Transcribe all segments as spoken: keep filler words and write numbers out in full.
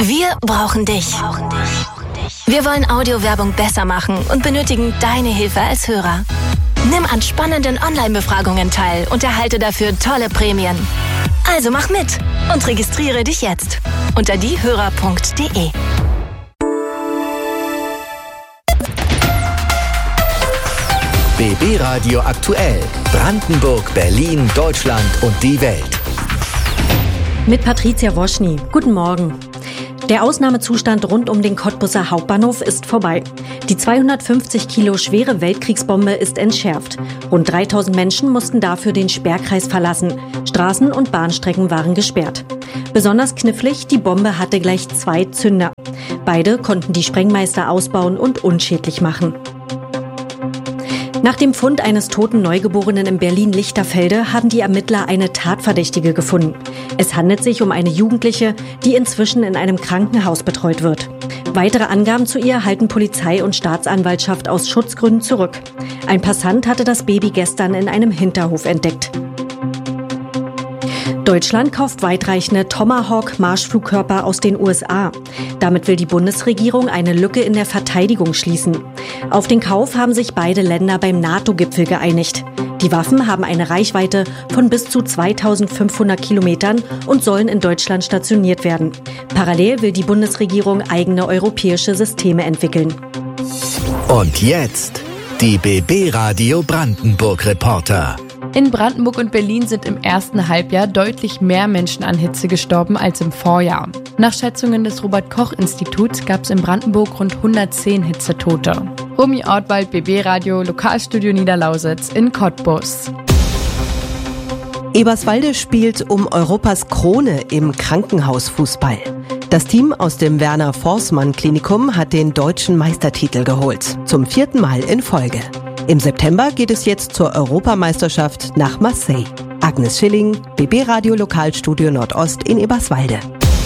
Wir brauchen dich. Wir wollen Audiowerbung besser machen und benötigen deine Hilfe als Hörer. Nimm an spannenden Online-Befragungen teil und erhalte dafür tolle Prämien. Also mach mit und registriere dich jetzt unter diehörer punkt de. B B Radio aktuell. Brandenburg, Berlin, Deutschland und die Welt. Mit Patricia Woschny. Guten Morgen. Der Ausnahmezustand rund um den Cottbuser Hauptbahnhof ist vorbei. Die zweihundertfünfzig Kilo schwere Weltkriegsbombe ist entschärft. Rund dreitausend Menschen mussten dafür den Sperrkreis verlassen. Straßen und Bahnstrecken waren gesperrt. Besonders knifflig, die Bombe hatte gleich zwei Zünder. Beide konnten die Sprengmeister ausbauen und unschädlich machen. Nach dem Fund eines toten Neugeborenen in Berlin-Lichterfelde haben die Ermittler eine Tatverdächtige gefunden. Es handelt sich um eine Jugendliche, die inzwischen in einem Krankenhaus betreut wird. Weitere Angaben zu ihr halten Polizei und Staatsanwaltschaft aus Schutzgründen zurück. Ein Passant hatte das Baby gestern in einem Hinterhof entdeckt. Deutschland kauft weitreichende Tomahawk-Marschflugkörper aus den U S A. Damit will die Bundesregierung eine Lücke in der Verteidigung schließen. Auf den Kauf haben sich beide Länder beim NATO-Gipfel geeinigt. Die Waffen haben eine Reichweite von bis zu zweitausendfünfhundert Kilometern und sollen in Deutschland stationiert werden. Parallel will die Bundesregierung eigene europäische Systeme entwickeln. Und jetzt die B B Radio Brandenburg Reporter. In Brandenburg und Berlin sind im ersten Halbjahr deutlich mehr Menschen an Hitze gestorben als im Vorjahr. Nach Schätzungen des Robert-Koch-Instituts gab es in Brandenburg rund hundertzehn Hitzetote. Romy Ortwald, B B Radio, Lokalstudio Niederlausitz in Cottbus. Eberswalde spielt um Europas Krone im Krankenhausfußball. Das Team aus dem Werner-Forsmann-Klinikum hat den deutschen Meistertitel geholt. Zum vierten Mal in Folge. Im September geht es jetzt zur Europameisterschaft nach Marseille. Agnes Schilling, B B Radio Lokalstudio Nordost in Eberswalde.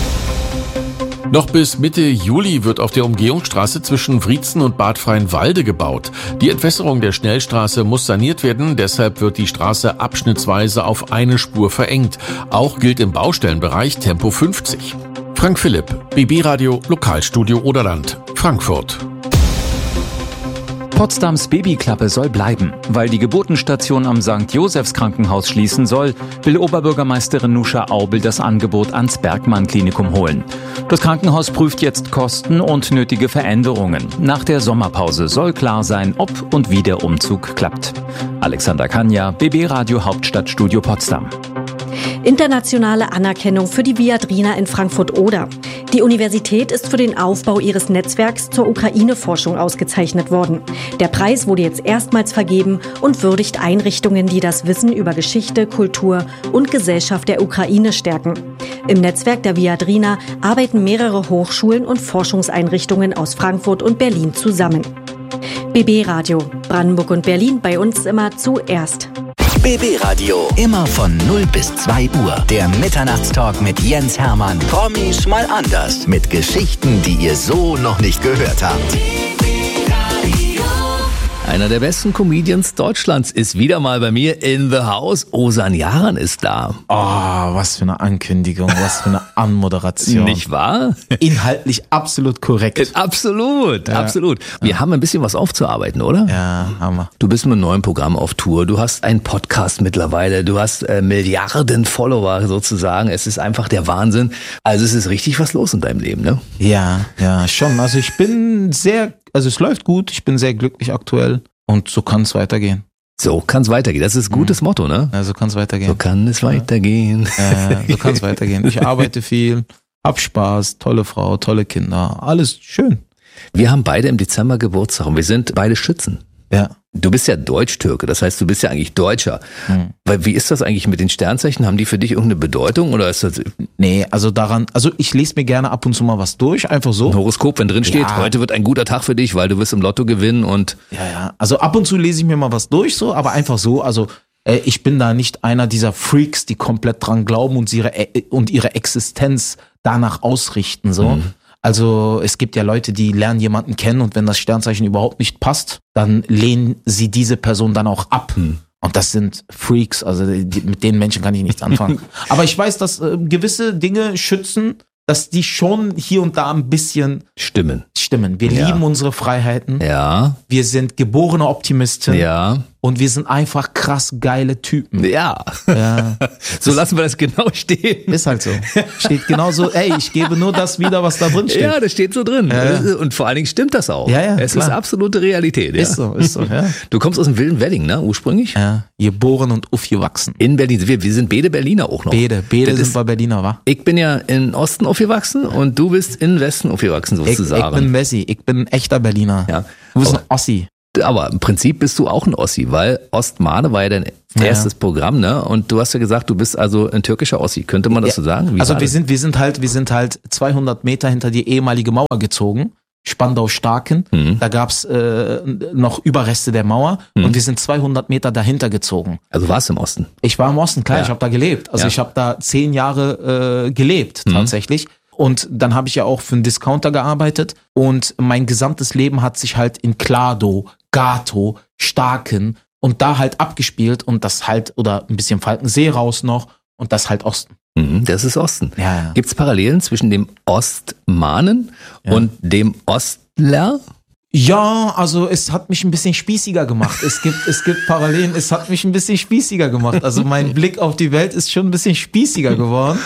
Noch bis Mitte Juli wird auf der Umgehungsstraße zwischen Wriezen und Bad Freienwalde gebaut. Die Entwässerung der Schnellstraße muss saniert werden, deshalb wird die Straße abschnittsweise auf eine Spur verengt. Auch gilt im Baustellenbereich Tempo fünfzig. Frank Philipp, B B Radio Lokalstudio Oderland, Frankfurt. Potsdams Babyklappe soll bleiben. Weil die Geburtenstation am Sankt Josephs Krankenhaus schließen soll, will Oberbürgermeisterin Nuscha Aubel das Angebot ans Bergmann-Klinikum holen. Das Krankenhaus prüft jetzt Kosten und nötige Veränderungen. Nach der Sommerpause soll klar sein, ob und wie der Umzug klappt. Alexander Kanja, B B Radio Hauptstadtstudio Potsdam. Internationale Anerkennung für die Viadrina in Frankfurt-Oder. Die Universität ist für den Aufbau ihres Netzwerks zur Ukraine-Forschung ausgezeichnet worden. Der Preis wurde jetzt erstmals vergeben und würdigt Einrichtungen, die das Wissen über Geschichte, Kultur und Gesellschaft der Ukraine stärken. Im Netzwerk der Viadrina arbeiten mehrere Hochschulen und Forschungseinrichtungen aus Frankfurt und Berlin zusammen. B B Radio, Brandenburg und Berlin, bei uns immer zuerst. B B Radio, immer von null bis zwei Uhr. Der Mitternachtstalk mit Jens Hermann. Promis mal anders. Mit Geschichten, die ihr so noch nicht gehört habt. Einer der besten Comedians Deutschlands ist wieder mal bei mir in the house. Osan Yaran ist da. Oh, was für eine Ankündigung, was für eine Anmoderation. Nicht wahr? Inhaltlich absolut korrekt. Absolut, ja. absolut. Wir ja. haben ein bisschen was aufzuarbeiten, oder? Ja, haben wir. Du bist mit einem neuen Programm auf Tour. Du hast einen Podcast mittlerweile. Du hast äh, Milliarden Follower sozusagen. Es ist einfach der Wahnsinn. Also es ist richtig was los in deinem Leben, ne? Ja, ja, schon. Also ich bin sehr... Also es läuft gut, ich bin sehr glücklich aktuell und so kann es weitergehen. So kann es weitergehen, das ist ein gutes mhm. Motto, ne? Ja, so kann es weitergehen. So kann es weitergehen. Ja, so kann es weitergehen. Ich arbeite viel, hab Spaß, tolle Frau, tolle Kinder, alles schön. Wir haben beide im Dezember Geburtstag und wir sind beide Schützen. Ja. Du bist ja Deutsch-Türke, das heißt, du bist ja eigentlich Deutscher. Hm. Weil wie ist das eigentlich mit den Sternzeichen? Haben die für dich irgendeine Bedeutung oder ist das? Nee, also daran, also ich lese mir gerne ab und zu mal was durch, einfach so. Ein Horoskop, wenn drin steht, ja. heute wird ein guter Tag für dich, weil du wirst im Lotto gewinnen und. Ja, ja. Also ab und zu lese ich mir mal was durch, so, aber einfach so. Also äh, ich bin da nicht einer dieser Freaks, die komplett dran glauben und ihre äh, und ihre Existenz danach ausrichten, so. Hm. Also es gibt ja Leute, die lernen jemanden kennen und wenn das Sternzeichen überhaupt nicht passt, dann lehnen sie diese Person dann auch ab. Hm. Und das sind Freaks, also die, mit den Menschen kann ich nichts anfangen. Aber ich weiß, dass äh, gewisse Dinge schützen dass die schon hier und da ein bisschen Stimmen. stimmen. Wir Ja. lieben unsere Freiheiten. Ja. Wir sind geborene Optimisten. Ja. Und wir sind einfach krass geile Typen. Ja. Ja. So lassen wir das genau stehen. Ist halt so. Steht genauso, ey, ich gebe nur das wieder, was da drin steht. Ja, das steht so drin. Ja. Und vor allen Dingen stimmt das auch. Ja, ja, es klar. ist absolute Realität. Ja. Ist so, ist so, ja. Du kommst aus dem wilden Wedding, ne, ursprünglich? Ja, geboren und aufgewachsen. In Berlin. Wir, wir sind beide Berliner auch noch. Bede, Bede Das sind ist- wir Berliner, wa? Ich bin ja in Osten aufgewachsen und du bist in Westen aufgewachsen, Ich, ich sozusagen. bin Messi, ich bin ein echter Berliner. Ja. Du bist Aber- ein Ossi. Aber im Prinzip bist du auch ein Ossi, weil Ostmane war ja dein erstes Programm, ne? Und du hast ja gesagt, du bist also ein türkischer Ossi. Könnte man das so sagen? Wie Also war wir das? sind, wir sind halt, wir sind halt zweihundert Meter hinter die ehemalige Mauer gezogen. Spandau-Starken. Mhm. Da gab's äh, noch Überreste der Mauer Mhm. und wir sind zweihundert Meter dahinter gezogen. Also warst du im Osten? Ich war im Osten, klar, Ja. ich habe da gelebt. Also Ja. ich habe da zehn Jahre äh, gelebt Mhm. tatsächlich. Und dann habe ich ja auch für einen Discounter gearbeitet und mein gesamtes Leben hat sich halt in Klado, Gato, Starken und da halt abgespielt und das halt, oder ein bisschen Falkensee raus noch und das halt Osten. Mhm, das ist Osten. Ja, ja. Gibt es Parallelen zwischen dem Ostmanen Ja. und dem Ostler? Ja, also es hat mich ein bisschen spießiger gemacht. Es gibt, es gibt Parallelen, es hat mich ein bisschen spießiger gemacht. Also mein Blick auf die Welt ist schon ein bisschen spießiger geworden.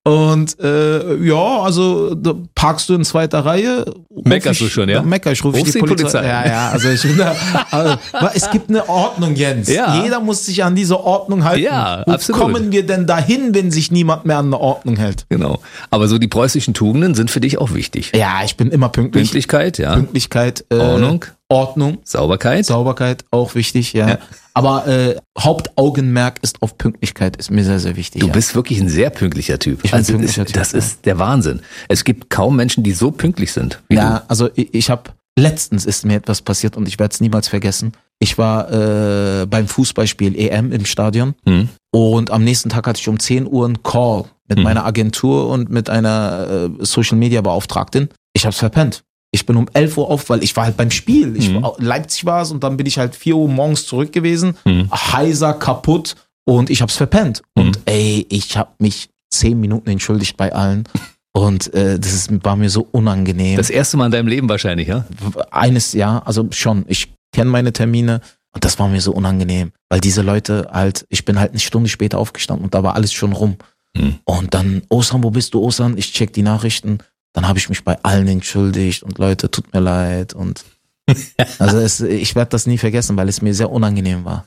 Und äh, ja, also da parkst du in zweiter Reihe. ruf Meckerst ich- du schon, ja? Da mecker ich, rufe ich Rufst die die Polizei. Polizei. Ja, ja, also ich bin da, also, es gibt eine Ordnung, Jens. Ja. Jeder muss sich an diese Ordnung halten. Ja, Wo absolut. kommen wir denn dahin, wenn sich niemand mehr an eine Ordnung hält? Genau. Aber so die preußischen Tugenden sind für dich auch wichtig. Ja, ich bin immer pünktlich. Pünktlichkeit, ja. Pünktlichkeit, äh, Ordnung. Ordnung. Sauberkeit. Sauberkeit, auch wichtig, ja. Ja. Aber äh, Hauptaugenmerk ist auf Pünktlichkeit, ist mir sehr, sehr wichtig. Du ja. bist wirklich ein sehr pünktlicher Typ. Ich bin also pünktlicher ist, Typ, das ja. ist der Wahnsinn. Es gibt kaum Menschen, die so pünktlich sind wie Ja, also ich, ich habe letztens ist mir etwas passiert und ich werde es niemals vergessen. Ich war äh, beim Fußballspiel E M im Stadion du. Hm. und am nächsten Tag hatte ich um zehn Uhr einen Call mit Mhm. meiner Agentur und mit einer äh, Social Media Beauftragten. Ich hab's verpennt. Ich bin um elf Uhr auf, weil ich war halt beim Spiel. Ich Mhm. war, Leipzig war es und dann bin ich halt vier Uhr morgens zurück gewesen. Mhm. Heiser, kaputt und ich hab's verpennt. Mhm. Und ey, ich hab mich zehn Minuten entschuldigt bei allen. Und äh, das ist, war mir so unangenehm. Das erste Mal in deinem Leben wahrscheinlich, ja? Eines Jahr, also schon, ich kenne meine Termine und das war mir so unangenehm, weil diese Leute halt, ich bin halt eine Stunde später aufgestanden und da war alles schon rum. Mhm. Und dann, Osan, wo bist du, Osan? Ich check die Nachrichten. Dann habe ich mich bei allen entschuldigt und Leute, tut mir leid. Und also es, ich werde das nie vergessen, weil es mir sehr unangenehm war.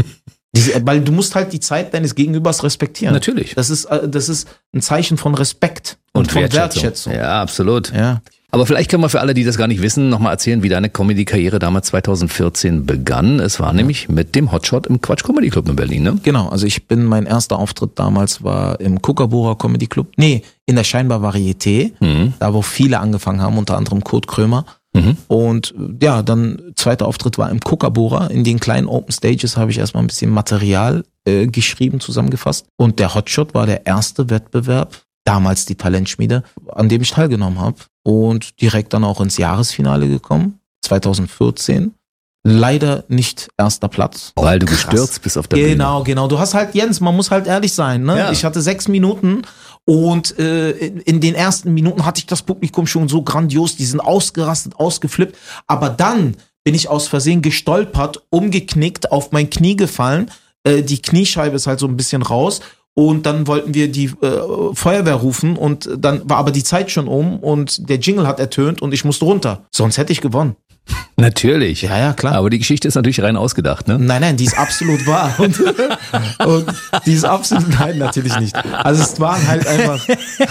Diese, weil du musst halt die Zeit deines Gegenübers respektieren. Natürlich. Das ist, äh, das ist ein Zeichen von Respekt und, von Wertschätzung. Ja, absolut. Ja. Aber vielleicht können wir für alle, die das gar nicht wissen, nochmal erzählen, wie deine Comedy-Karriere damals zweitausendvierzehn begann. Es war nämlich mit dem Hotshot im Quatsch Comedy Club in Berlin, ne? Genau, also ich bin, mein erster Auftritt damals war im Kookaburra Comedy Club. Nee, in der Scheinbar Varieté, Mhm. da wo viele angefangen haben, unter anderem Kurt Krömer. Mhm. Und äh, ja, dann zweiter Auftritt war im Kookaburra. In den kleinen Open Stages habe ich erstmal ein bisschen Material äh, geschrieben, zusammengefasst. Und der Hotshot war der erste Wettbewerb, damals die Talentschmiede, an dem ich teilgenommen habe. Und direkt dann auch ins Jahresfinale gekommen, zweitausendvierzehn. Leider nicht erster Platz. Weil du Krass. gestürzt bist auf der Bühne. Genau, genau. Du hast halt, Jens, man muss halt ehrlich sein. Ne? Ja. Ich hatte sechs Minuten und äh, in, in den ersten Minuten hatte ich das Publikum schon so grandios, die sind ausgerastet, ausgeflippt. Aber dann bin ich aus Versehen gestolpert, umgeknickt, auf mein Knie gefallen. Äh, die Kniescheibe ist halt so ein bisschen raus. Und dann wollten wir die äh, Feuerwehr rufen und dann war aber die Zeit schon um und der Jingle hat ertönt und ich musste runter. Sonst hätte ich gewonnen. Natürlich. Ja, ja, klar. Aber die Geschichte ist natürlich rein ausgedacht, ne? Nein, nein, die ist absolut wahr. Und, und die ist absolut, nein, natürlich nicht. Also es waren halt einfach,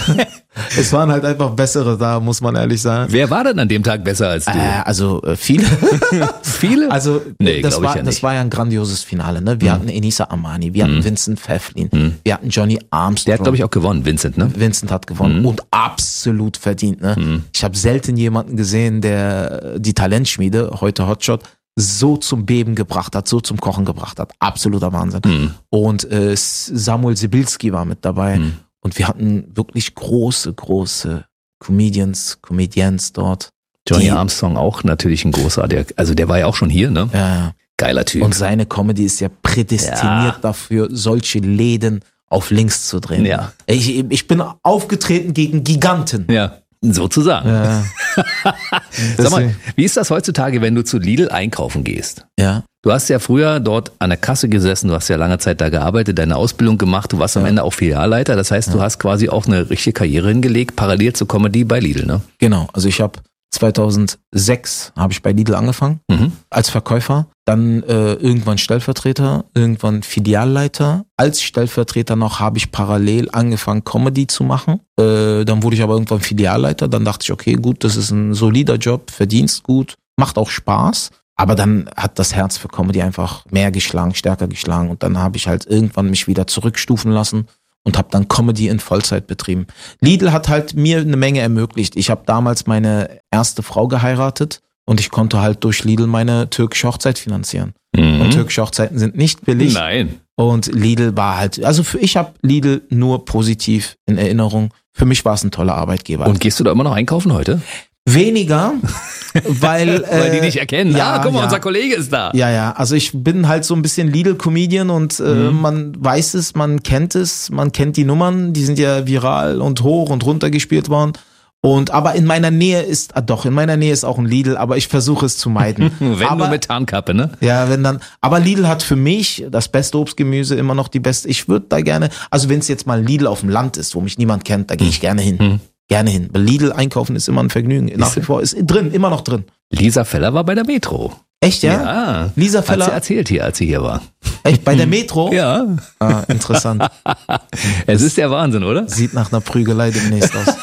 es waren halt einfach bessere da, muss man ehrlich sagen. Wer war denn an dem Tag besser als du? Äh, also äh, viele. Viele? Also Nee, das glaub ich war, ja das nicht. war ja ein grandioses Finale. Ne? Wir hatten Enisa Amani, wir hatten Vincent Pfefflin, wir hatten Johnny Armstrong. Der hat, glaube ich, auch gewonnen, Vincent, ne? Vincent hat gewonnen und absolut verdient. Ne? Ich habe selten jemanden gesehen, der die Talentschmiede, heute Hotshot, so zum Beben gebracht hat, so zum Kochen gebracht hat. Absoluter Wahnsinn. Und äh, Samuel Sibilski war mit dabei. Und wir hatten wirklich große, große Comedians, Comedians dort. Johnny Die- Armstrong auch natürlich ein großartiger, also der war ja auch schon hier, ne? Ja, Geiler Typ. und seine Comedy ist ja prädestiniert Ja. dafür, solche Läden auf links zu drehen. Ja. Ich, ich bin aufgetreten gegen Giganten. Ja, sozusagen. Ja. Sag mal, wie ist das heutzutage, wenn du zu Lidl einkaufen gehst? Ja. Du hast ja früher dort an der Kasse gesessen, du hast ja lange Zeit da gearbeitet, deine Ausbildung gemacht, du warst am Ja. Ende auch Filialleiter. Das heißt, du Ja. hast quasi auch eine richtige Karriere hingelegt, parallel zur Comedy bei Lidl, ne? Genau, also ich habe zweitausendsechs habe ich bei Lidl angefangen Mhm. als Verkäufer, dann äh, irgendwann Stellvertreter, irgendwann Filialleiter. Als Stellvertreter noch habe ich parallel angefangen Comedy zu machen. Äh, dann wurde ich aber irgendwann Filialleiter, dann dachte ich, okay, gut, das ist ein solider Job, verdienst gut, macht auch Spaß. Aber dann hat das Herz für Comedy einfach mehr geschlagen, stärker geschlagen und dann habe ich halt irgendwann mich wieder zurückstufen lassen und habe dann Comedy in Vollzeit betrieben. Lidl hat halt mir eine Menge ermöglicht. Ich habe damals meine erste Frau geheiratet und ich konnte halt durch Lidl meine türkische Hochzeit finanzieren. Mhm. Und türkische Hochzeiten sind nicht billig. Nein. Und Lidl war halt, also für ich habe Lidl nur positiv in Erinnerung. Für mich war es ein toller Arbeitgeber. Und gehst du da immer noch einkaufen heute? Weniger, weil Weil die äh, dich erkennen. ja, ah, guck mal, ja. unser Kollege ist da. Ja, ja, also ich bin halt so ein bisschen Lidl-Comedian und äh, Mhm. man weiß es, man kennt es, man kennt die Nummern, die sind ja viral und hoch und runter gespielt worden. Und aber in meiner Nähe ist, ah doch, in meiner Nähe ist auch ein Lidl, aber ich versuche es zu meiden. Wenn aber, nur mit Tarnkappe, ne? Ja, wenn dann, aber Lidl hat für mich das beste Obstgemüse, immer noch die beste. Ich würde da gerne, also wenn es jetzt mal Lidl auf dem Land ist, wo mich niemand kennt, da gehe ich gerne hin. Mhm. Gerne hin. Weil Lidl einkaufen ist immer ein Vergnügen. Nach wie vor ist drin, immer noch drin. Lisa Feller war bei der Metro. Echt, ja? Ja. Lisa Hat Feller, sie erzählt hier, als sie hier war. echt, bei der Metro? Ja. Ah, interessant. Es ist der Wahnsinn, oder? Sieht nach einer Prügelei demnächst aus.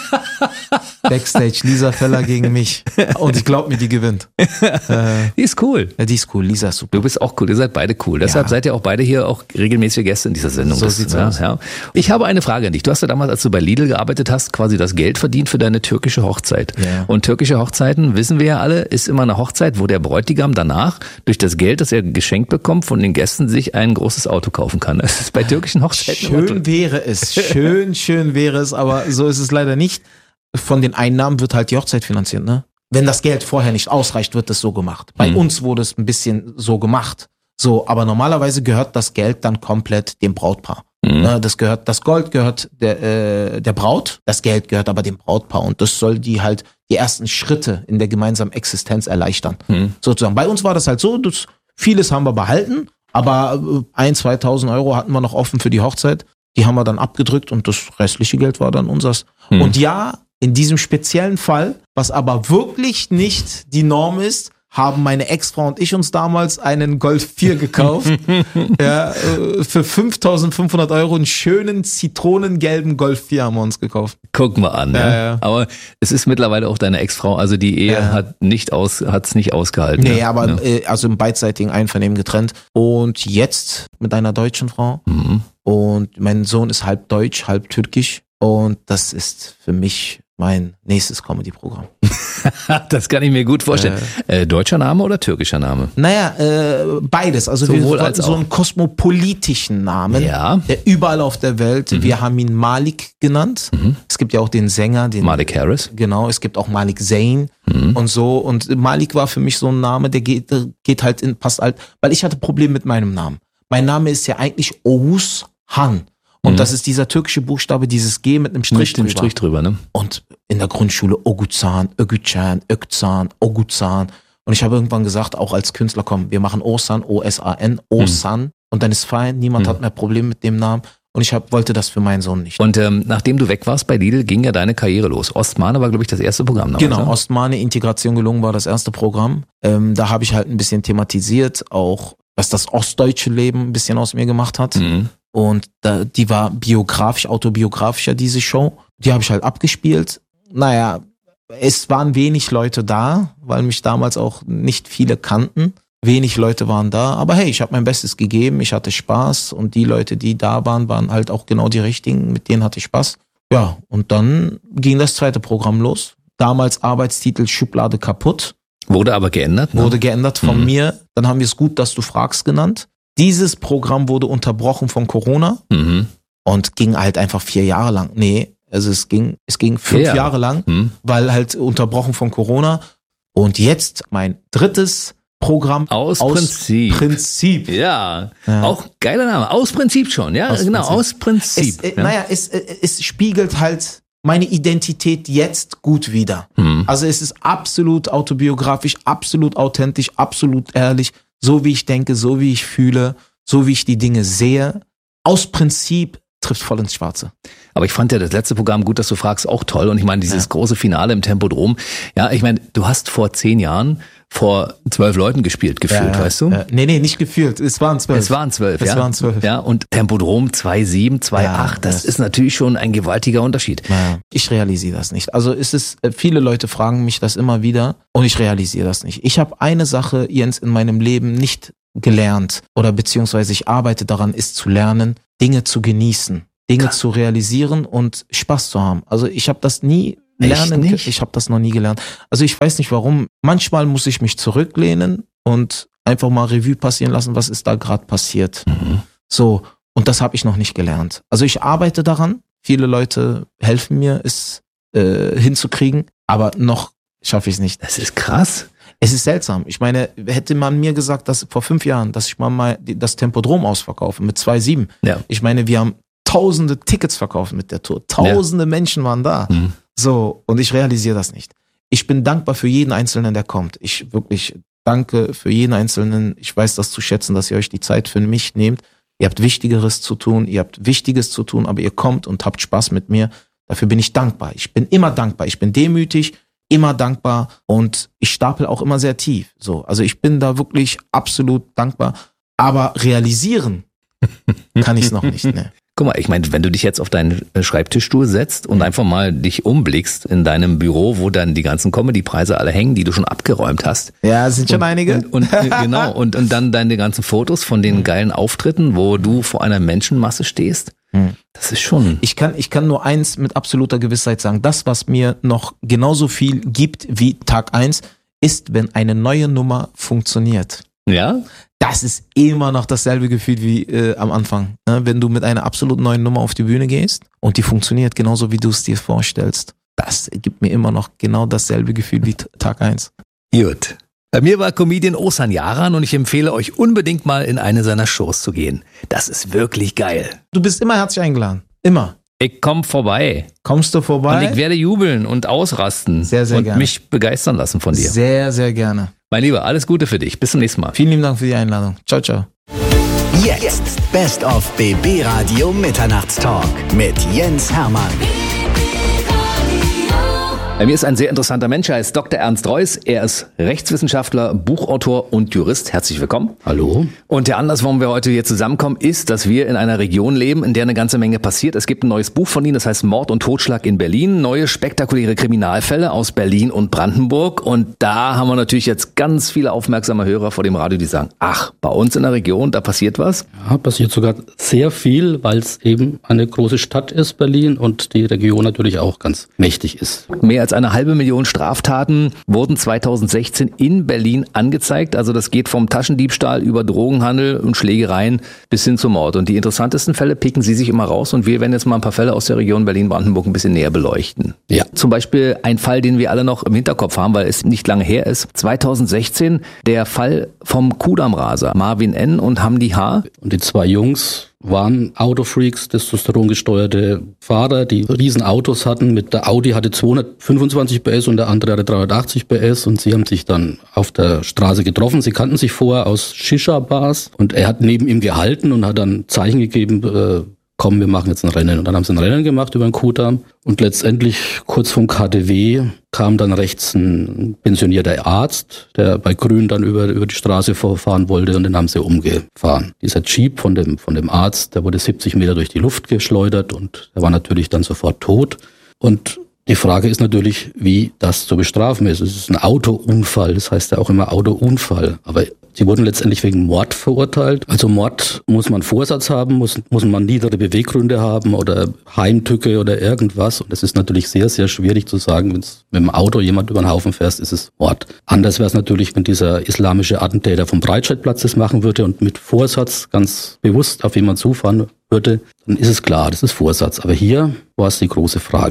Backstage, Lisa Feller gegen mich. Und ich glaube mir, die gewinnt. Äh, Die ist cool. ja, die ist cool. Lisa ist super. Du bist auch cool, ihr seid beide cool. Deshalb Ja. seid ihr auch beide hier auch regelmäßige Gäste in dieser Sendung. So Das- sieht's ja, aus. Ja. Ich habe eine Frage an dich. Du hast ja damals, als du bei Lidl gearbeitet hast, quasi das Geld verdient für deine türkische Hochzeit. Ja. Und türkische Hochzeiten, wissen wir ja alle, ist immer eine Hochzeit, wo der Bräutigam danach durch das Geld, das er geschenkt bekommt, von den Gästen sich ein großes Auto kaufen kann. Das ist bei türkischen Hochzeiten immer Schön wäre es. Schön, schön wäre es, aber so ist es leider nicht. Von den Einnahmen wird halt die Hochzeit finanziert, ne? Wenn das Geld vorher nicht ausreicht, wird das so gemacht. Bei Mhm. uns wurde es ein bisschen so gemacht. So, aber normalerweise gehört das Geld dann komplett dem Brautpaar. Mhm. Ne, das gehört, das Gold gehört der, äh, der Braut, das Geld gehört aber dem Brautpaar und das soll die halt die ersten Schritte in der gemeinsamen Existenz erleichtern. Mhm. Sozusagen. Bei uns war das halt so, das, vieles haben wir behalten, aber äh, ein, zweitausend Euro hatten wir noch offen für die Hochzeit. Die haben wir dann abgedrückt und das restliche Geld war dann unseres. Mhm. Und ja, in diesem speziellen Fall, was aber wirklich nicht die Norm ist, haben meine Ex-Frau und ich uns damals einen Golf vier gekauft. ja, äh, für fünftausendfünfhundert Euro einen schönen zitronengelben Golf vier haben wir uns gekauft. Guck mal an, Ja, ja. ja. Aber es ist mittlerweile auch deine Ex-Frau, also die Ehe Ja. hat nicht aus, hat's nicht ausgehalten. Nee, ja. aber Ja. äh, also im beidseitigen Einvernehmen getrennt. Und jetzt mit einer deutschen Frau. Mhm. Und mein Sohn ist halb deutsch, halb türkisch. Und das ist für mich mein nächstes Comedy-Programm. Das kann ich mir gut vorstellen. Äh, deutscher Name oder türkischer Name? Naja, äh, beides. Also Sowohl wir wollten als so auch. einen kosmopolitischen Namen, Ja. der überall auf der Welt. Mhm. Wir haben ihn Malik genannt. Mhm. Es gibt ja auch den Sänger, den Malik Harris. Genau, es gibt auch Malik Zayn Mhm. und so. Und Malik war für mich so ein Name, der geht, der geht halt in, passt halt, weil ich hatte Probleme mit meinem Namen. Mein Name ist ja eigentlich Oğuz Han. Und Mhm. das ist dieser türkische Buchstabe, dieses G mit einem Strich Mit dem drüber. Strich drüber, ne? Und in der Grundschule Oguzhan, Ögücan, Ökzan, Oguzhan. Und ich habe irgendwann gesagt, auch als Künstler, komm, wir machen Osan, O S A N, Osan. Und dann ist fein, niemand Mhm. hat mehr Probleme mit dem Namen. Und ich hab, wollte das für meinen Sohn nicht. Und ähm, nachdem du weg warst bei Lidl, ging ja deine Karriere los. Ostmane war, glaube ich, das erste Programm damals. Genau, ne? Ostmane Integration gelungen war das erste Programm. Ähm, da habe ich halt ein bisschen thematisiert, auch was das ostdeutsche Leben ein bisschen aus mir gemacht hat. Mhm. Und da, die war biografisch, autobiografischer, diese Show. Die habe ich halt abgespielt. Naja, es waren wenig Leute da, weil mich damals auch nicht viele kannten. Wenig Leute waren da, aber hey, ich habe mein Bestes gegeben, ich hatte Spaß und die Leute, die da waren, waren halt auch genau die richtigen, mit denen hatte ich Spaß. Ja, und dann ging das zweite Programm los. Damals Arbeitstitel Schublade kaputt. Wurde aber geändert. Ne? Wurde geändert von Mhm. mir. Dann haben wir es gut, dass du fragst genannt. Dieses Programm wurde unterbrochen von Corona Mhm. und ging halt einfach vier Jahre lang. Nee, also es ging, es ging fünf Ja. Jahre lang, Mhm. weil halt unterbrochen von Corona. Und jetzt mein drittes Programm aus, aus Prinzip. Prinzip. Ja. ja, auch geiler Name. Aus Prinzip schon, ja, aus genau, Prinzip. aus Prinzip. Es, äh, ja. Naja, es, äh, es spiegelt halt meine Identität jetzt gut wider. Hm. Also es ist absolut autobiografisch, absolut authentisch, absolut ehrlich, so wie ich denke, so wie ich fühle, so wie ich die Dinge sehe. Aus Prinzip trifft voll ins Schwarze. Aber ich fand ja das letzte Programm, gut, dass du fragst, auch toll. Und ich meine, dieses ja. große Finale im Tempodrom. Ja, ich meine, du hast vor zehn Jahren vor zwölf Leuten gespielt, gefühlt, ja, weißt du? Ja. Nee, nee, nicht gefühlt. Es waren zwölf. Es waren zwölf, es ja. Es waren zwölf. Ja, und Tempodrom zwei sieben, zwei acht, ja, das, das ist natürlich schon ein gewaltiger Unterschied. Ja. Ich realisiere das nicht. Also es ist, viele Leute fragen mich das immer wieder und ich realisiere das nicht. Ich habe eine Sache, Jens, in meinem Leben nicht gelernt oder beziehungsweise ich arbeite daran, ist zu lernen, Dinge zu genießen, Dinge Klar. zu realisieren und Spaß zu haben. Also ich habe das nie lernen, nicht? ich habe das noch nie gelernt. Also ich weiß nicht warum. Manchmal muss ich mich zurücklehnen und einfach mal Revue passieren lassen, was ist da gerade passiert. Mhm. So, und das habe ich noch nicht gelernt. Also ich arbeite daran. Viele Leute helfen mir, es äh, hinzukriegen, aber noch schaffe ich es nicht. Das ist krass. Es ist seltsam. Ich meine, hätte man mir gesagt, dass vor fünf Jahren, dass ich mal, mal das Tempodrom ausverkaufe mit zwei sieben. Ja. Ich meine, wir haben tausende Tickets verkauft mit der Tour. Tausende ja. Menschen waren da. Mhm. So, und ich realisiere das nicht. Ich bin dankbar für jeden Einzelnen, der kommt. Ich wirklich danke für jeden Einzelnen. Ich weiß das zu schätzen, dass ihr euch die Zeit für mich nehmt. Ihr habt Wichtigeres zu tun, ihr habt Wichtiges zu tun, aber ihr kommt und habt Spaß mit mir. Dafür bin ich dankbar. Ich bin immer dankbar. Ich bin demütig, immer dankbar und ich stapel auch immer sehr tief. So, also ich bin da wirklich absolut dankbar. Aber realisieren kann ich es noch nicht. Ne? Guck mal, ich meine, wenn du dich jetzt auf deinen Schreibtischstuhl setzt und einfach mal dich umblickst in deinem Büro, wo dann die ganzen Comedy-Preise alle hängen, die du schon abgeräumt hast. Ja, es sind schon und, einige. Und, und genau, und, und dann deine ganzen Fotos von den geilen Auftritten, wo du vor einer Menschenmasse stehst. Hm. Das ist schon... Ich kann, ich kann nur eins mit absoluter Gewissheit sagen. Das, was mir noch genauso viel gibt wie Tag eins, ist, wenn eine neue Nummer funktioniert. Ja? Das ist immer noch dasselbe Gefühl wie äh, am Anfang. Ne? Wenn du mit einer absolut neuen Nummer auf die Bühne gehst und die funktioniert genauso, wie du es dir vorstellst. Das gibt mir immer noch genau dasselbe Gefühl wie Tag eins. Gut. Bei mir war Comedian Oğuzhan Yaran und ich empfehle euch unbedingt mal in eine seiner Shows zu gehen. Das ist wirklich geil. Du bist immer herzlich eingeladen. Immer. Ich komm vorbei. Kommst du vorbei? Und ich werde jubeln und ausrasten. Sehr, sehr und gerne. Und mich begeistern lassen von dir. Sehr, sehr gerne. Mein Lieber, alles Gute für dich. Bis zum nächsten Mal. Vielen lieben Dank für die Einladung. Ciao, ciao. Jetzt Best of B B Radio Mitternachtstalk mit Jens Hermann. Bei mir ist ein sehr interessanter Mensch, er heißt Doktor Ernst Reuß. Er ist Rechtswissenschaftler, Buchautor und Jurist. Herzlich willkommen. Hallo. Und der Anlass, warum wir heute hier zusammenkommen, ist, dass wir in einer Region leben, in der eine ganze Menge passiert. Es gibt ein neues Buch von Ihnen, das heißt Mord und Totschlag in Berlin. Neue spektakuläre Kriminalfälle aus Berlin und Brandenburg. Und da haben wir natürlich jetzt ganz viele aufmerksame Hörer vor dem Radio, die sagen, ach, bei uns in der Region, da passiert was? Ja, passiert sogar sehr viel, weil es eben eine große Stadt ist, Berlin, und die Region natürlich auch ganz mächtig ist. Mehr als eine halbe Million Straftaten wurden zweitausendsechzehn in Berlin angezeigt. Also das geht vom Taschendiebstahl über Drogenhandel und Schlägereien bis hin zum Mord. Und die interessantesten Fälle picken Sie sich immer raus. Und wir werden jetzt mal ein paar Fälle aus der Region Berlin-Brandenburg ein bisschen näher beleuchten. Ja. Zum Beispiel ein Fall, den wir alle noch im Hinterkopf haben, weil es nicht lange her ist. zweitausendsechzehn der Fall vom Kudammraser. Marvin N. und Hamdi H. Und die zwei Jungs waren Autofreaks, testosterongesteuerte Fahrer, die riesen Autos hatten. Mit der Audi hatte zweihundertfünfundzwanzig P S und der andere hatte dreihundertachtzig P S und sie haben sich dann auf der Straße getroffen. Sie kannten sich vorher aus Shisha-Bars und er hat neben ihm gehalten und hat dann Zeichen gegeben, äh, komm, wir machen jetzt ein Rennen. Und dann haben sie ein Rennen gemacht über den Kudamm und letztendlich kurz vom K D W kam dann rechts ein pensionierter Arzt, der bei Grün dann über, über die Straße vorfahren wollte und den haben sie umgefahren. Dieser Jeep von dem, von dem Arzt, der wurde siebzig Meter durch die Luft geschleudert und er war natürlich dann sofort tot. Und die Frage ist natürlich, wie das zu bestrafen ist. Es ist ein Autounfall, das heißt ja auch immer Autounfall. Aber sie wurden letztendlich wegen Mord verurteilt. Also Mord muss man Vorsatz haben, muss, muss man niedere Beweggründe haben oder Heimtücke oder irgendwas. Und das ist natürlich sehr, sehr schwierig zu sagen, wenn es mit dem Auto jemand über den Haufen fährst, ist es Mord. Anders wäre es natürlich, wenn dieser islamische Attentäter vom Breitscheidplatz das machen würde und mit Vorsatz ganz bewusst auf jemanden zufahren würde, dann ist es klar, das ist Vorsatz. Aber hier war es die große Frage.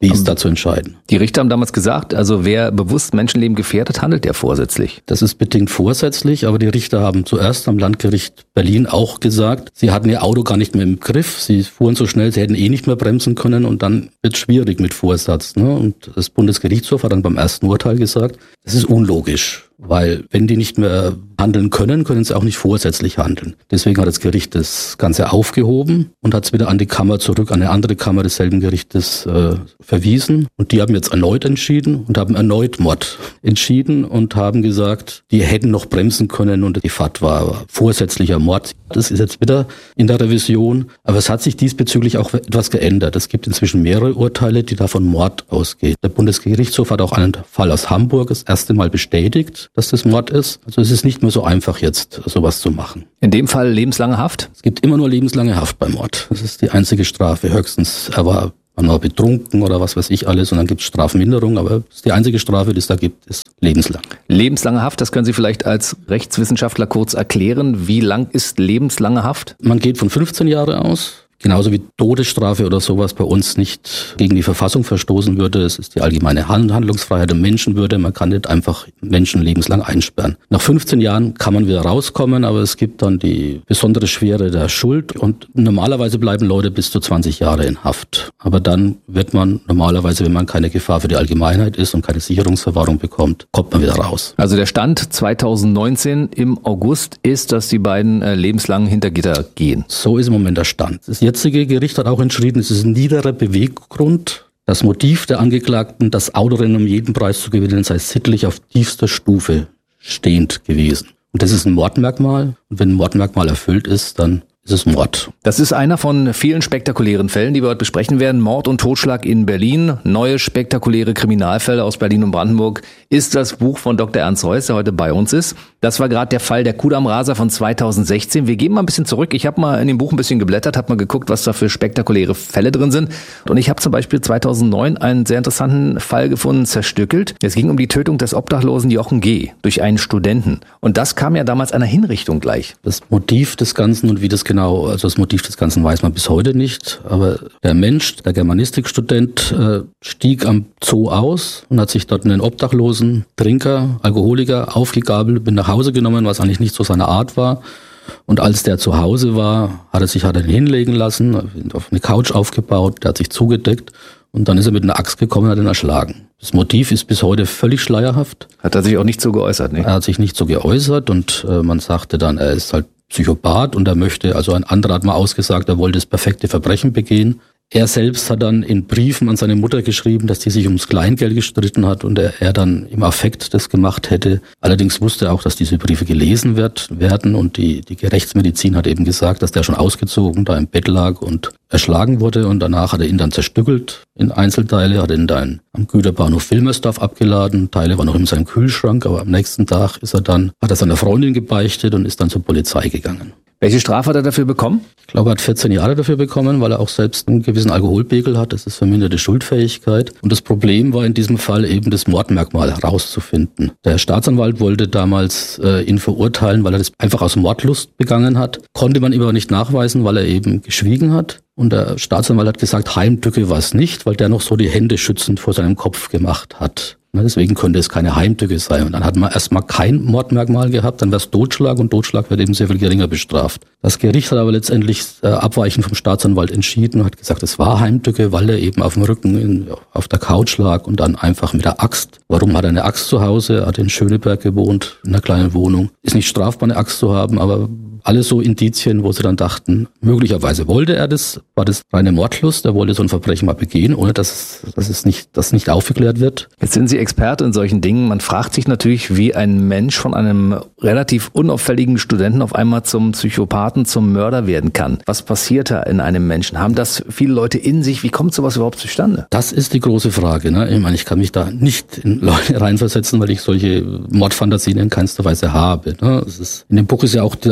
Wie ist da zu entscheiden? Die Richter haben damals gesagt, also wer bewusst Menschenleben gefährdet, handelt der vorsätzlich. Das ist bedingt vorsätzlich, aber die Richter haben zuerst am Landgericht Berlin auch gesagt, sie hatten ihr Auto gar nicht mehr im Griff, sie fuhren so schnell, sie hätten eh nicht mehr bremsen können und dann wird es schwierig mit Vorsatz. Ne? Und das Bundesgerichtshof hat dann beim ersten Urteil gesagt, das ist unlogisch. Weil wenn die nicht mehr handeln können, können sie auch nicht vorsätzlich handeln. Deswegen hat das Gericht das Ganze aufgehoben und hat es wieder an die Kammer zurück, an eine andere Kammer desselben Gerichtes äh, verwiesen. Und die haben jetzt erneut entschieden und haben erneut Mord entschieden und haben gesagt, die hätten noch bremsen können und die Fatwa war vorsätzlicher Mord. Das ist jetzt wieder in der Revision. Aber es hat sich diesbezüglich auch etwas geändert. Es gibt inzwischen mehrere Urteile, die da von Mord ausgehen. Der Bundesgerichtshof hat auch einen Fall aus Hamburg das erste Mal bestätigt, dass das Mord ist. Also es ist nicht mehr so einfach jetzt, sowas zu machen. In dem Fall lebenslange Haft? Es gibt immer nur lebenslange Haft bei Mord. Das ist die einzige Strafe. Höchstens, er war, man war betrunken oder was weiß ich alles und dann gibt es Strafminderung, aber das ist die einzige Strafe, die es da gibt, ist lebenslang. Lebenslange Haft, das können Sie vielleicht als Rechtswissenschaftler kurz erklären. Wie lang ist lebenslange Haft? Man geht von fünfzehn Jahren aus. Genauso wie Todesstrafe oder sowas bei uns nicht gegen die Verfassung verstoßen würde. Es ist die allgemeine Handlungsfreiheit der Menschenwürde. Man kann nicht einfach Menschen lebenslang einsperren. Nach fünfzehn Jahren kann man wieder rauskommen, aber es gibt dann die besondere Schwere der Schuld. Und normalerweise bleiben Leute bis zu zwanzig Jahre in Haft. Aber dann wird man normalerweise, wenn man keine Gefahr für die Allgemeinheit ist und keine Sicherungsverwahrung bekommt, kommt man wieder raus. Also der Stand zweitausendneunzehn im August ist, dass die beiden äh, lebenslang hinter Gitter gehen. So ist im Moment der Stand. Das jetzige Gericht hat auch entschieden, es ist ein niederer Beweggrund. Das Motiv der Angeklagten, das Autorennen um jeden Preis zu gewinnen, sei sittlich auf tiefster Stufe stehend gewesen. Und das ist ein Mordmerkmal. Und wenn ein Mordmerkmal erfüllt ist, dann ist es Mord. Das ist einer von vielen spektakulären Fällen, die wir heute besprechen werden. Mord und Totschlag in Berlin. Neue spektakuläre Kriminalfälle aus Berlin und Brandenburg ist das Buch von Doktor Ernst Reuß, der heute bei uns ist. Das war gerade der Fall der Kudamm-Raser von zweitausendsechzehn. Wir gehen mal ein bisschen zurück. Ich habe mal in dem Buch ein bisschen geblättert, habe mal geguckt, was da für spektakuläre Fälle drin sind. Und ich habe zum Beispiel zweitausendneun einen sehr interessanten Fall gefunden, zerstückelt. Es ging um die Tötung des Obdachlosen Jochen G. durch einen Studenten. Und das kam ja damals einer Hinrichtung gleich. Das Motiv des Ganzen und wie das genau, also das Motiv des Ganzen weiß man bis heute nicht. Aber der Mensch, der Germanistikstudent, äh, stieg am Zoo aus und hat sich dort einen obdachlosen Trinker, Alkoholiker aufgegabelt, bin nach Hause genommen, was eigentlich nicht so seine Art war. Und als der zu Hause war, hat er sich hat er ihn hinlegen lassen, auf eine Couch aufgebaut, der hat sich zugedeckt und dann ist er mit einer Axt gekommen und hat ihn erschlagen. Das Motiv ist bis heute völlig schleierhaft. Hat er sich auch nicht so geäußert, ne? Er hat sich nicht so geäußert und äh, man sagte dann, er ist halt Psychopath und er möchte, also ein anderer hat mal ausgesagt, er wollte das perfekte Verbrechen begehen. Er selbst hat dann in Briefen an seine Mutter geschrieben, dass die sich ums Kleingeld gestritten hat und er, er dann im Affekt das gemacht hätte. Allerdings wusste er auch, dass diese Briefe gelesen wird, werden und die, die Rechtsmedizin hat eben gesagt, dass der schon ausgezogen da im Bett lag und erschlagen wurde und danach hat er ihn dann zerstückelt in Einzelteile, hat ihn dann am Güterbahnhof Wilmersdorf abgeladen, Teile waren noch in seinem Kühlschrank, aber am nächsten Tag ist er dann, hat er seiner Freundin gebeichtet und ist dann zur Polizei gegangen. Welche Strafe hat er dafür bekommen? Ich glaube, er hat vierzehn Jahre dafür bekommen, weil er auch selbst einen gewissen Alkoholpegel hat. Das ist verminderte Schuldfähigkeit. Und das Problem war in diesem Fall eben das Mordmerkmal herauszufinden. Der Staatsanwalt wollte damals äh, ihn verurteilen, weil er das einfach aus Mordlust begangen hat. Konnte man ihm aber nicht nachweisen, weil er eben geschwiegen hat. Und der Staatsanwalt hat gesagt, Heimtücke war es nicht, weil der noch so die Hände schützend vor seinem Kopf gemacht hat. Deswegen könnte es keine Heimtücke sein. Und dann hat man erstmal kein Mordmerkmal gehabt, dann wäre es Totschlag und Totschlag wird eben sehr viel geringer bestraft. Das Gericht hat aber letztendlich äh, abweichend vom Staatsanwalt entschieden und hat gesagt, es war Heimtücke, weil er eben auf dem Rücken in, auf der Couch lag und dann einfach mit der Axt. Warum hat er eine Axt zu Hause? Er hat in Schöneberg gewohnt, in einer kleinen Wohnung. Ist nicht strafbar, eine Axt zu haben, aber alles so Indizien, wo sie dann dachten, möglicherweise wollte er das, war das reine Mordlust, er wollte so ein Verbrechen mal begehen, ohne dass, dass es nicht, dass nicht aufgeklärt wird. Jetzt sind Sie Experte in solchen Dingen. Man fragt sich natürlich, wie ein Mensch von einem relativ unauffälligen Studenten auf einmal zum Psychopathen, zum Mörder werden kann. Was passiert da in einem Menschen? Haben das viele Leute in sich? Wie kommt sowas überhaupt zustande? Das ist die große Frage. Ne? Ich meine, ich kann mich da nicht in Leute reinversetzen, weil ich solche Mordfantasien in keinster Weise habe. Ne? Es ist, in dem Buch ist ja auch der Hammer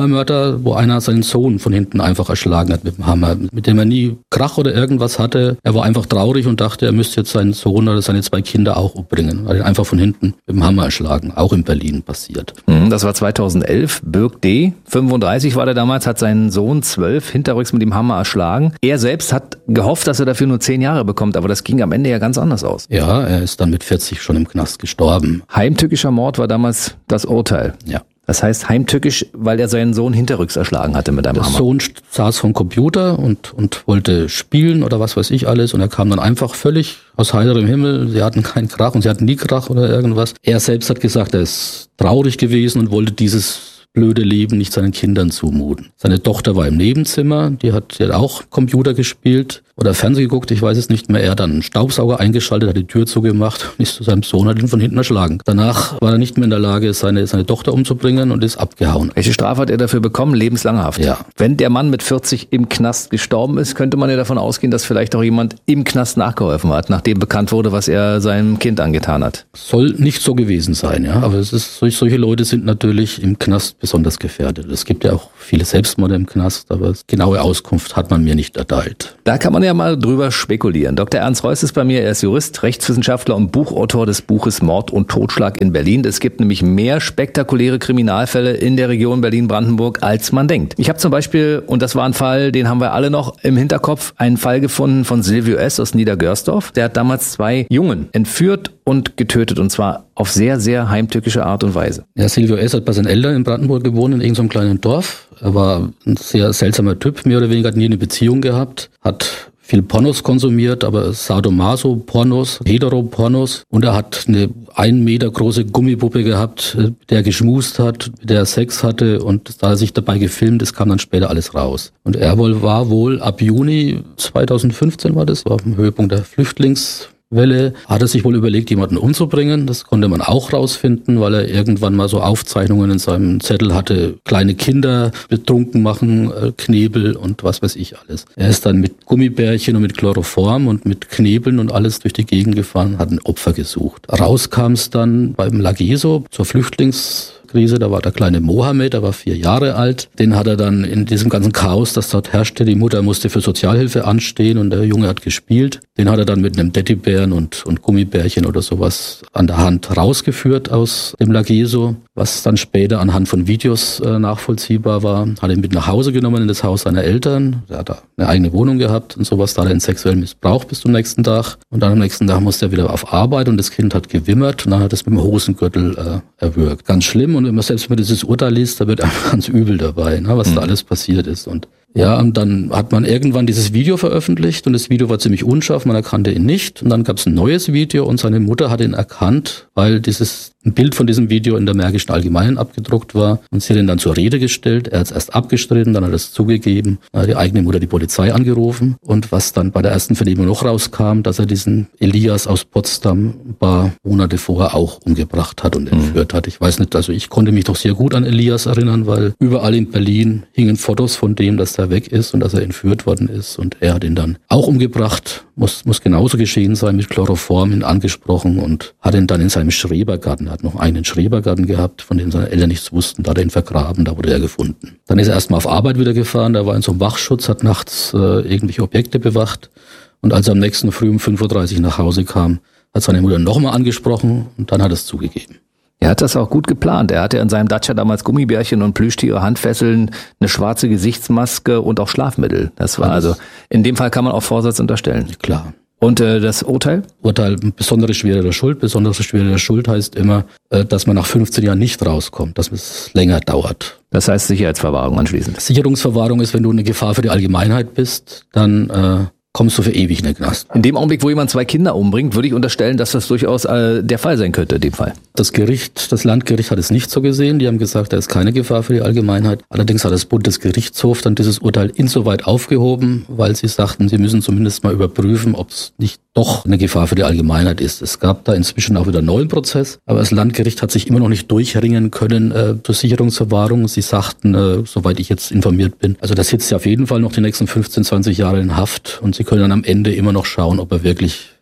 Hammermörder, wo einer seinen Sohn von hinten einfach erschlagen hat mit dem Hammer, mit dem er nie Krach oder irgendwas hatte. Er war einfach traurig und dachte, er müsste jetzt seinen Sohn oder seine zwei Kinder auch umbringen. Er hat ihn einfach von hinten mit dem Hammer erschlagen, auch in Berlin passiert. Das war zweitausendelf. Birk D., fünfunddreißig war der damals, hat seinen Sohn zwölf hinterrücks mit dem Hammer erschlagen. Er selbst hat gehofft, dass er dafür nur zehn Jahre bekommt, aber das ging am Ende ja ganz anders aus. Ja, er ist dann mit vierzig schon im Knast gestorben. Heimtückischer Mord war damals das Urteil. Ja. Das heißt heimtückisch, weil er seinen Sohn hinterrücks erschlagen hatte mit einem Der Hammer. Der Sohn saß vom Computer und, und wollte spielen oder was weiß ich alles und er kam dann einfach völlig aus heiterem Himmel. Sie hatten keinen Krach und sie hatten nie Krach oder irgendwas. Er selbst hat gesagt, er ist traurig gewesen und wollte dieses blöde Leben nicht seinen Kindern zumuten. Seine Tochter war im Nebenzimmer, die hat, die hat auch Computer gespielt oder Fernsehen geguckt, ich weiß es nicht mehr. Er hat dann einen Staubsauger eingeschaltet, hat die Tür zugemacht und ist zu seinem Sohn, hat ihn von hinten erschlagen. Danach war er nicht mehr in der Lage, seine, seine Tochter umzubringen und ist abgehauen. Welche Strafe hat er dafür bekommen? Lebenslange Haft. Ja. Wenn der Mann mit vierzig im Knast gestorben ist, könnte man ja davon ausgehen, dass vielleicht auch jemand im Knast nachgeholfen hat, nachdem bekannt wurde, was er seinem Kind angetan hat. Soll nicht so gewesen sein, ja. Aber es ist, solche Leute sind natürlich im Knast besonders gefährdet. Es gibt ja auch viele Selbstmorde im Knast, aber genaue Auskunft hat man mir nicht erteilt. Da kann man ja mal drüber spekulieren. Doktor Ernst Reuss ist bei mir, er ist Jurist, Rechtswissenschaftler und Buchautor des Buches Mord und Totschlag in Berlin. Es gibt nämlich mehr spektakuläre Kriminalfälle in der Region Berlin-Brandenburg, als man denkt. Ich habe zum Beispiel, und das war ein Fall, den haben wir alle noch im Hinterkopf, einen Fall gefunden von Silvio S. aus Niedergörsdorf. Der hat damals zwei Jungen entführt und getötet, und zwar auf sehr, sehr heimtückische Art und Weise. Ja, Silvio S. hat bei seinen Eltern in Brandenburg gewohnt, in irgendeinem kleinen Dorf. Er war ein sehr seltsamer Typ, mehr oder weniger, hat nie eine Beziehung gehabt, hat viel Pornos konsumiert, aber Sadomaso-Pornos, Hetero-Pornos. Und er hat eine ein Meter große Gummipuppe gehabt, mit der er geschmust hat, mit der er Sex hatte. Und da er sich dabei gefilmt ist, kam dann später alles raus. Und er wohl war wohl ab Juni zweitausendfünfzehn war das, war am Höhepunkt der Flüchtlings Welle, hat er sich wohl überlegt, jemanden umzubringen. Das konnte man auch rausfinden, weil er irgendwann mal so Aufzeichnungen in seinem Zettel hatte, kleine Kinder betrunken machen, Knebel und was weiß ich alles. Er ist dann mit Gummibärchen und mit Chloroform und mit Knebeln und alles durch die Gegend gefahren, hat ein Opfer gesucht. Raus kam es dann beim Lageso zur Flüchtlings Krise, da war der kleine Mohammed, der war vier Jahre alt. Den hat er dann in diesem ganzen Chaos, das dort herrschte, die Mutter musste für Sozialhilfe anstehen und der Junge hat gespielt. Den hat er dann mit einem Teddybären und, und Gummibärchen oder sowas an der Hand rausgeführt aus dem Lageso, was dann später anhand von Videos äh, nachvollziehbar war. Hat ihn mit nach Hause genommen in das Haus seiner Eltern. Er hat da eine eigene Wohnung gehabt und sowas. Da hat er ihn sexuell missbraucht bis zum nächsten Tag. Und dann am nächsten Tag musste er wieder auf Arbeit und das Kind hat gewimmert und dann hat er es mit dem Hosengürtel äh, erwürgt. Ganz schlimm. Und wenn man selbst wenn man dieses Urteil liest, da wird einfach ganz übel dabei, ne, was mhm. da alles passiert ist. Und ja, und dann hat man irgendwann dieses Video veröffentlicht und das Video war ziemlich unscharf, man erkannte ihn nicht. Und dann gab es ein neues Video und seine Mutter hat ihn erkannt, weil dieses ein Bild von diesem Video in der Märkischen Allgemeinen abgedruckt war. Und sie hat ihn dann zur Rede gestellt. Er hat es erst abgestritten, dann hat er es zugegeben. Dann hat die eigene Mutter die Polizei angerufen. Und was dann bei der ersten Vernehmung noch rauskam, dass er diesen Elias aus Potsdam ein paar Monate vorher auch umgebracht hat und entführt mhm. hat. Ich weiß nicht, also ich konnte mich doch sehr gut an Elias erinnern, weil überall in Berlin hingen Fotos von dem, dass er weg ist und dass er entführt worden ist. Und er hat ihn dann auch umgebracht. Muss, muss genauso geschehen sein, mit Chloroform ihn angesprochen und hat ihn dann in seinem Schrebergarten, er hat noch einen Schrebergarten gehabt, von dem seine Eltern nichts wussten, da hat er ihn vergraben, da wurde er gefunden. Dann ist er erstmal auf Arbeit wieder gefahren, da war in so einem Wachschutz, hat nachts äh, irgendwelche Objekte bewacht und als er am nächsten Früh um fünf Uhr dreißig nach Hause kam, hat seine Mutter nochmal angesprochen und dann hat er es zugegeben. Er hat das auch gut geplant. Er hatte in seinem Dacia damals Gummibärchen und Plüschtiere, Handfesseln, eine schwarze Gesichtsmaske und auch Schlafmittel. Das war also, in dem Fall kann man auch Vorsatz unterstellen. Klar. Und äh, das Urteil? Urteil, besondere Schwere der Schuld. Besondere Schwere der Schuld heißt immer, äh, dass man nach fünfzehn Jahren nicht rauskommt, dass es länger dauert. Das heißt Sicherheitsverwahrung anschließend? Sicherungsverwahrung ist, wenn du eine Gefahr für die Allgemeinheit bist, dann äh, kommst du für ewig in den Knast. In dem Augenblick, wo jemand zwei Kinder umbringt, würde ich unterstellen, dass das durchaus äh, der Fall sein könnte, in dem Fall. Das Gericht, das Landgericht hat es nicht so gesehen. Die haben gesagt, da ist keine Gefahr für die Allgemeinheit. Allerdings hat das Bundesgerichtshof dann dieses Urteil insoweit aufgehoben, weil sie sagten, sie müssen zumindest mal überprüfen, ob es nicht doch eine Gefahr für die Allgemeinheit ist. Es gab da inzwischen auch wieder einen neuen Prozess, aber das Landgericht hat sich immer noch nicht durchringen können äh, zur Sicherungsverwahrung. Sie sagten, äh, soweit ich jetzt informiert bin, also da sitzt ja auf jeden Fall noch die nächsten fünfzehn, zwanzig Jahre in Haft und sie können dann am Ende immer noch schauen, ob er wirklich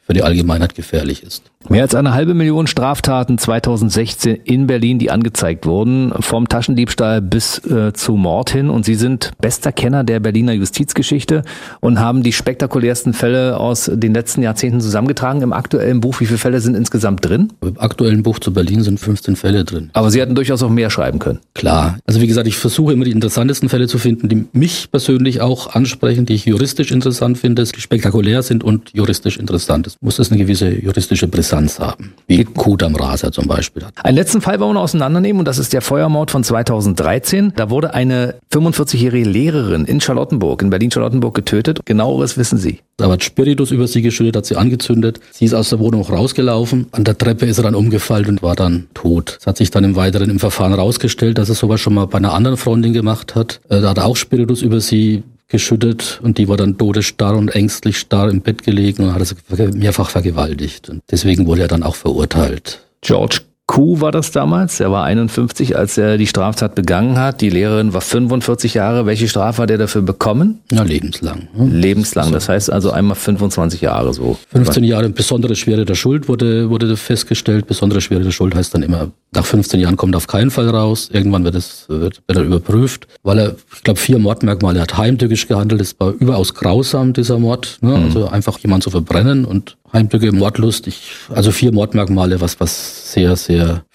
für die Allgemeinheit gefährlich ist. Mehr als eine halbe Million Straftaten zweitausendsechzehn in Berlin, die angezeigt wurden, vom Taschendiebstahl bis äh, zu Mord hin. Und Sie sind bester Kenner der Berliner Justizgeschichte und haben die spektakulärsten Fälle aus den letzten Jahrzehnten zusammengetragen im aktuellen Buch. Wie viele Fälle sind insgesamt drin? Im aktuellen Buch zu Berlin sind fünfzehn Fälle drin. Aber Sie hätten durchaus auch mehr schreiben können. Klar. Also wie gesagt, ich versuche immer die interessantesten Fälle zu finden, die mich persönlich auch ansprechen, die ich juristisch interessant finde, die spektakulär sind und juristisch interessant. Es muss es eine gewisse juristische Brisanz haben, wie Kut am Raser zum Beispiel. Einen letzten Fall wollen wir noch auseinandernehmen und das ist der Feuermord von zweitausenddreizehn. Da wurde eine fünfundvierzigjährige Lehrerin in Charlottenburg, in Berlin-Charlottenburg getötet. Genaueres wissen Sie. Da hat Spiritus über sie geschüttet, hat sie angezündet. Sie ist aus der Wohnung rausgelaufen. An der Treppe ist er dann umgefallen und war dann tot. Es hat sich dann im Weiteren im Verfahren rausgestellt, dass er sowas schon mal bei einer anderen Freundin gemacht hat. Da hat er auch Spiritus über sie geschüttet und die war dann todesstarr und ängstlich starr im Bett gelegen und hat sie mehrfach vergewaltigt. Und deswegen wurde er dann auch verurteilt. George Kuh war das damals. Er war einundfünfzig, als er die Straftat begangen hat. Die Lehrerin war fünfundvierzig Jahre. Welche Strafe hat er dafür bekommen? Ja, lebenslang. Lebenslang, das heißt also einmal fünfundzwanzig Jahre so. fünfzehn Jahre besondere Schwere der Schuld wurde, wurde festgestellt. Besondere Schwere der Schuld heißt dann immer, nach fünfzehn Jahren kommt er auf keinen Fall raus. Irgendwann wird es wird, wird er überprüft, weil er, ich glaube, vier Mordmerkmale hat. Heimtückisch gehandelt, es war überaus grausam, dieser Mord. Ne? Mhm. Also einfach jemanden zu verbrennen und Heimtücke, Mordlust. Ich, also vier Mordmerkmale, was, was sehr, sehr